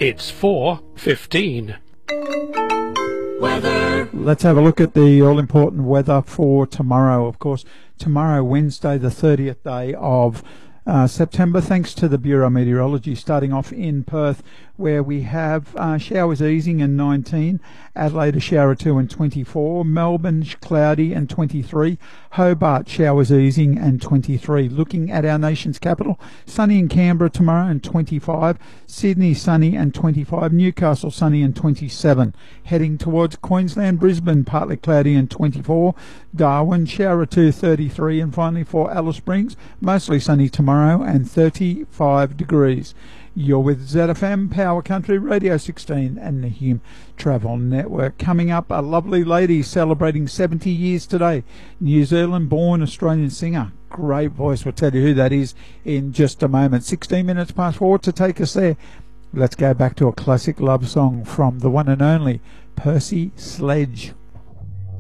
It's 4:15. Weather. Let's have a look at the all-important weather for tomorrow. Of course, tomorrow, Wednesday, the 30th day of September, thanks to the Bureau of Meteorology, starting off in Perth, where we have showers easing in 19, Adelaide a shower or two and 24, Melbourne cloudy and 23, Hobart showers easing and 23. Looking at our nation's capital, sunny in Canberra tomorrow and 25, Sydney sunny and 25, Newcastle sunny and 27. Heading towards Queensland, Brisbane partly cloudy and 24, Darwin shower or two 33, and finally for Alice Springs, mostly sunny tomorrow and 35 degrees. You're with ZFM, Power Country, Radio 16 and the Hume Travel Network. Coming up, a lovely lady celebrating 70 years today. New Zealand-born Australian singer. Great voice. We'll tell you who that is in just a moment. 16 minutes past 4 to take us there. Let's go back to a classic love song from the one and only Percy Sledge.